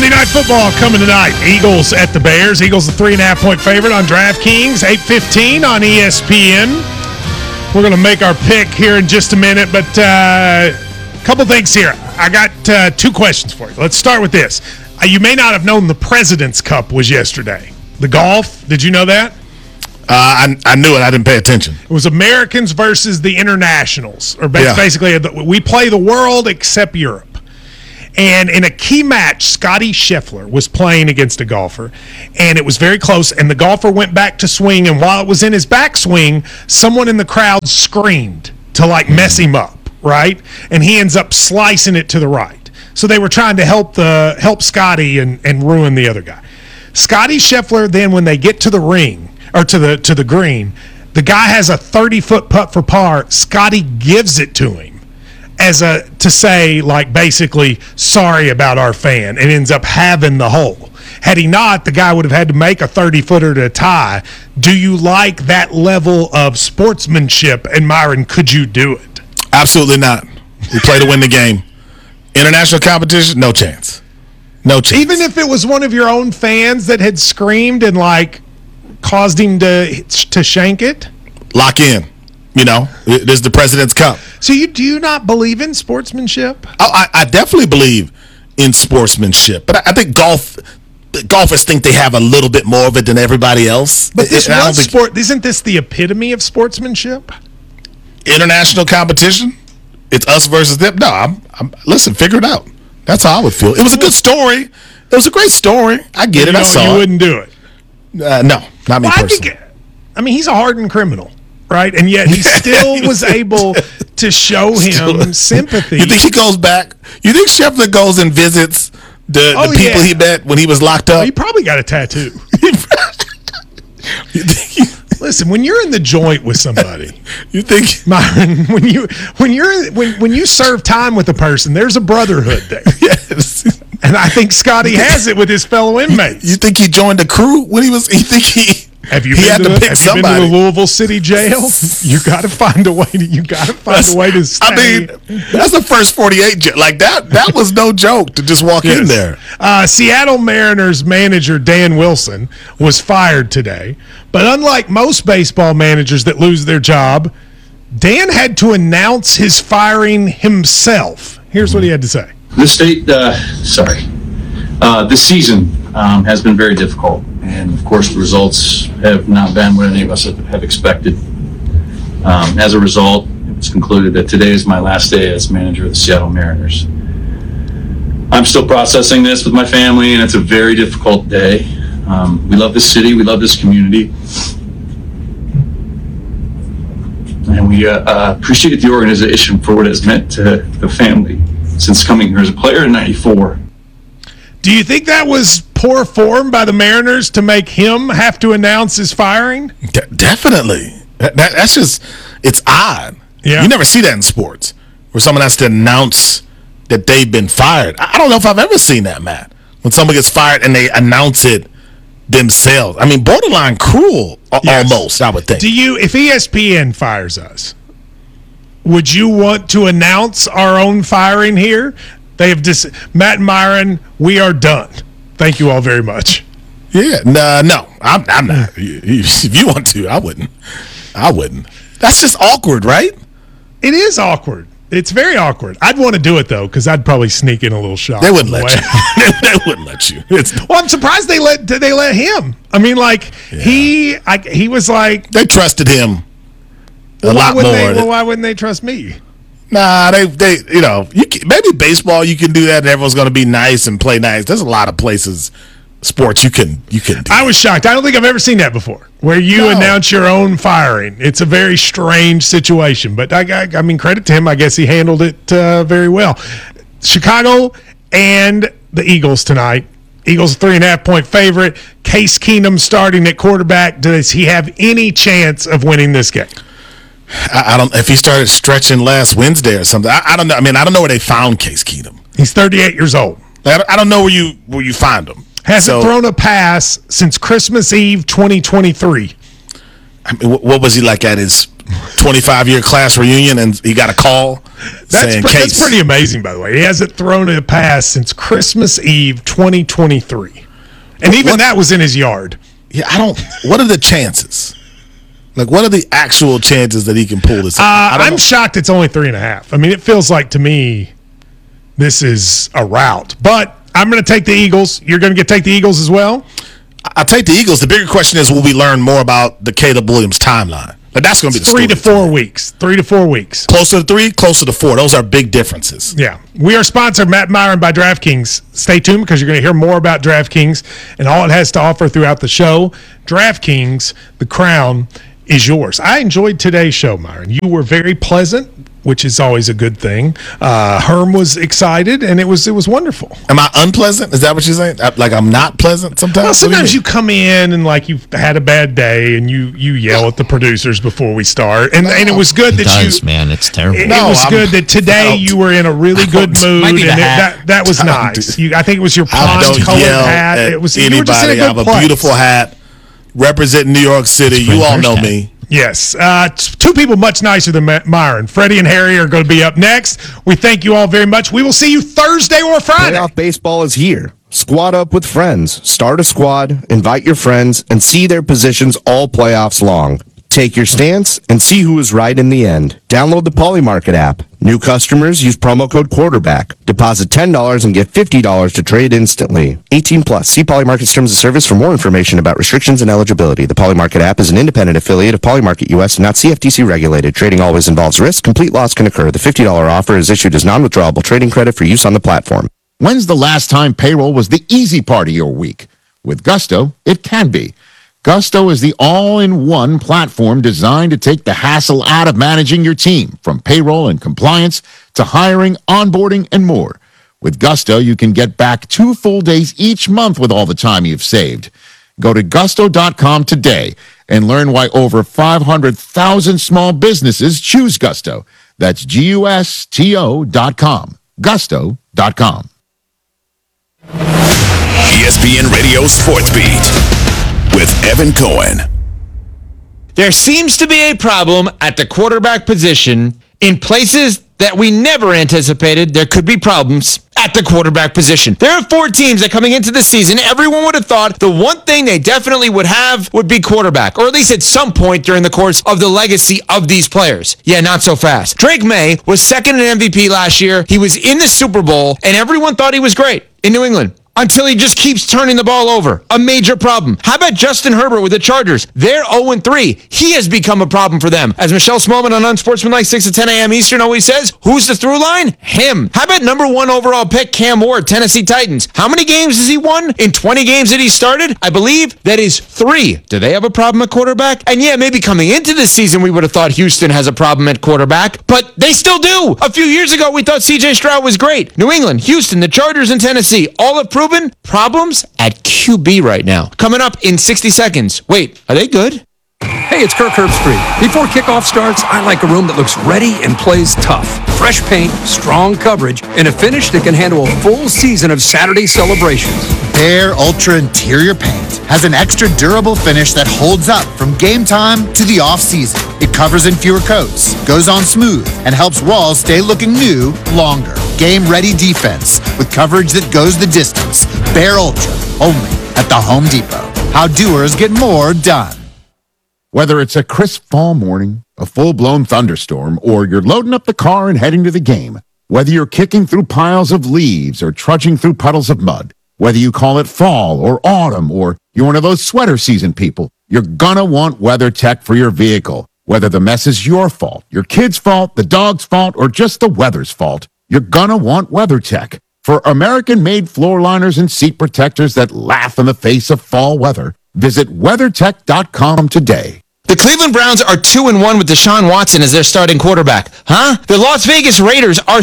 Monday Night Football coming tonight. Eagles at the Bears. Eagles a 3.5-point favorite on DraftKings. 8:15 on ESPN. We're going to make our pick here in just a minute, but a couple things here. I got two questions for you. Let's start with this. You may not have known the President's Cup was yesterday. The golf, did you know that? I knew it. I didn't pay attention. It was Americans versus the Internationals. Or basically, we play the world except Europe. And in a key match, Scotty Scheffler was playing against a golfer, and it was very close, and the golfer went back to swing, and while it was in his backswing, someone in the crowd screamed to, mess him up, right? And he ends up slicing it to the right. So they were trying to help Scotty and ruin the other guy. Scotty Scheffler, then, when they get to the ring, or to the green, the guy has a 30-foot putt for par. Scotty gives it to him to say, basically, sorry about our fan, and ends up having the hole. Had he not, the guy would have had to make a 30-footer to tie. Do you like that level of sportsmanship? And Myron, could you do it? Absolutely not. We play to win the game. International competition, no chance. No chance. Even if it was one of your own fans that had screamed and, caused him to shank it? Lock in. This is the President's Cup. So do you not believe in sportsmanship? I definitely believe in sportsmanship, but I think golfers think they have a little bit more of it than everybody else. But isn't this the epitome of sportsmanship? International competition? It's us versus them? No, listen, figure it out. That's how I would feel. It was a good story. It was a great story. I get it. I saw it. You wouldn't do it? No, not me personally. He's a hardened criminal. Right, and yet he still was able to show him sympathy. You think he goes back? You think Scheffler goes and visits the people he met when he was locked up? He probably got a tattoo. Listen, when you're in the joint with somebody, you think, Myron, when you serve time with a person, there's a brotherhood there. Yes. And I think Scotty has it with his fellow inmates. You think he joined the crew when he was? Have you been to the Louisville City Jail? You got to find a way to stay. That's the first 48. That was no joke to just walk in there. Seattle Mariners manager Dan Wilson was fired today, but unlike most baseball managers that lose their job, Dan had to announce his firing himself. Here's what he had to say. This season has been very difficult. And, of course, the results have not been what any of us have expected. As a result, it was concluded that today is my last day as manager of the Seattle Mariners. I'm still processing this with my family, and it's a very difficult day. We love this city. We love this community. And we appreciate the organization for what it's meant to the family since coming here as a player in '94. Do you think that was poor form by the Mariners to make him have to announce his firing? Definitely. That's just, it's odd. Yeah. You never see that in sports, where someone has to announce that they've been fired. I don't know if I've ever seen that, Matt, when someone gets fired and they announce it themselves. Borderline cruel, almost, I would think. If ESPN fires us, would you want to announce our own firing here? They have Matt and Myron, we are done. Thank you all very much. Yeah, no, I'm not. If you want to, I wouldn't. That's just awkward, right? It is awkward. It's very awkward. I'd want to do it, though, because I'd probably sneak in a little shot. They wouldn't let you. They wouldn't let you. Well, I'm surprised they let him. He was like... They trusted him a lot more. Well, why wouldn't they trust me? Nah, they maybe baseball you can do that and everyone's going to be nice and play nice. There's a lot of places, sports you can do. I was shocked. I don't think I've ever seen that before, where you announce your own firing. It's a very strange situation, but I mean, credit to him. I guess he handled it very well. Chicago and the Eagles tonight. Eagles 3.5-point favorite. Case Keenum starting at quarterback. Does he have any chance of winning this game? I don't. If he started stretching last Wednesday or something, I don't know. I don't know where they found Case Keenum. He's 38 years old. I don't know where you find him. Hasn't thrown a pass since Christmas Eve 2023. What was he like at his 25-year class reunion, and he got a call saying Case. That's pretty amazing, by the way. He hasn't thrown a pass since Christmas Eve 2023. And even that was in his yard. Yeah, what are the chances? Like, what are the actual chances that he can pull this? I'm shocked it's only 3.5. I mean, it feels like to me this is a rout. But I'm going to take the Eagles. You're going to take the Eagles as well? I'll take the Eagles. The bigger question is, will we learn more about the Caleb Williams timeline? But that's going to be the 3 to 4 weeks. 3 to 4 weeks. Closer to 3, closer to 4. Those are big differences. Yeah. We are sponsored, Matt Myron, by DraftKings. Stay tuned because you're going to hear more about DraftKings and all it has to offer throughout the show. DraftKings, the crown is yours. I enjoyed today's show, Myron. You were very pleasant, which is always a good thing. Herm was excited, and it was wonderful. Am I unpleasant? Is that what you're saying? Like I'm not pleasant sometimes? Well, sometimes you come in and like you've had a bad day, and you yell at the producers before we start. And it was good man, it's terrible. It was good that today you were in a really good mood, and that was nice. I think it was your pond-colored hat. It was anybody. You were just in a good I have a beautiful hat. Representing New York City. You all know me. Yes. Two people much nicer than Myron. Freddie and Harry are going to be up next. We thank you all very much. We will see you Thursday or Friday. Playoff baseball is here. Squad up with friends. Start a squad, invite your friends, and see their positions all playoffs long. Take your stance and see who is right in the end. Download the Polymarket app. New customers use promo code quarterback. Deposit $10 and get $50 to trade instantly. 18 plus. See Polymarket's terms of service for more information about restrictions and eligibility. The Polymarket app is an independent affiliate of Polymarket US and not CFTC regulated. Trading always involves risk. Complete loss can occur. The $50 offer is issued as non-withdrawable trading credit for use on the platform. When's the last time payroll was the easy part of your week? With Gusto, it can be. Gusto is the all-in-one platform designed to take the hassle out of managing your team, from payroll and compliance to hiring, onboarding, and more. With Gusto, you can get back 2 full days each month with all the time you've saved. Go to gusto.com today and learn why over 500,000 small businesses choose Gusto. That's GUSTO.com. Gusto.com. ESPN Radio Sports Beat with Evan Cohen. There seems to be a problem at the quarterback position in places that we never anticipated there could be problems at the quarterback position. There are 4 teams that coming into the season, everyone would have thought the one thing they definitely would have would be quarterback, or at least at some point during the course of the legacy of these players. Yeah, not so fast. Drake May was second in MVP last year. He was in the Super Bowl, and everyone thought he was great in New England. Until he just keeps turning the ball over. A major problem. How about Justin Herbert with the Chargers? They're 0-3. He has become a problem for them. As Michelle Smallman on Unsportsmanlike 6 to 10 a.m. Eastern always says, who's the through line? Him. How about number 1 overall pick Cam Ward, Tennessee Titans? How many games has he won? In 20 games that he started? I believe that is 3. Do they have a problem at quarterback? And yeah, maybe coming into this season, we would have thought Houston has a problem at quarterback, but they still do. A few years ago, we thought C.J. Stroud was great. New England, Houston, the Chargers, and Tennessee all have proven problems at QB right now. Coming up in 60 seconds. Wait, are they good? Hey, it's Kirk Herbstreit. Before kickoff starts, I like a room that looks ready and plays tough. Fresh paint, strong coverage, and a finish that can handle a full season of Saturday celebrations. Behr Ultra Interior Paint has an extra durable finish that holds up from game time to the off-season. It covers in fewer coats, goes on smooth, and helps walls stay looking new longer. Game-ready defense with coverage that goes the distance. Behr Ultra, only at the Home Depot. How doers get more done. Whether it's a crisp fall morning, a full-blown thunderstorm, or you're loading up the car and heading to the game, whether you're kicking through piles of leaves or trudging through puddles of mud, whether you call it fall or autumn, or you're one of those sweater season people, you're gonna want WeatherTech for your vehicle. Whether the mess is your fault, your kid's fault, the dog's fault, or just the weather's fault, you're gonna want WeatherTech. For American-made floor liners and seat protectors that laugh in the face of fall weather, visit WeatherTech.com today. The Cleveland Browns are 2-1 with Deshaun Watson as their starting quarterback. Huh? The Las Vegas Raiders are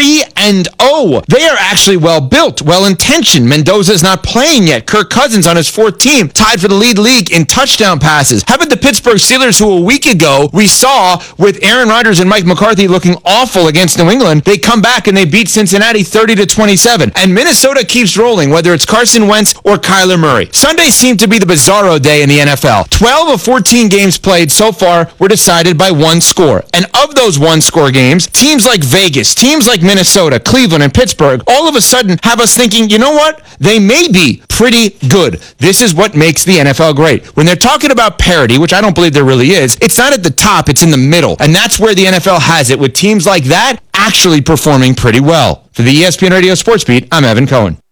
3-0. They are actually well-built, well-intentioned. Mendoza's not playing yet. Kirk Cousins on his 4th team, tied for the league in touchdown passes. How about the Pittsburgh Steelers, who a week ago we saw with Aaron Rodgers and Mike McCarthy looking awful against New England? They come back and they beat Cincinnati 30-27. And Minnesota keeps rolling, whether it's Carson Wentz or Kyler Murray. Sundays seem to be the bizarro day in the NFL. 12 of 14 games games played so far were decided by one score. And of those one-score games, teams like Vegas, teams like Minnesota, Cleveland, and Pittsburgh all of a sudden have us thinking, you know what? They may be pretty good. This is what makes the NFL great. When they're talking about parity, which I don't believe there really is, it's not at the top, it's in the middle. And that's where the NFL has it, with teams like that actually performing pretty well. For the ESPN Radio Sports Beat, I'm Evan Cohen.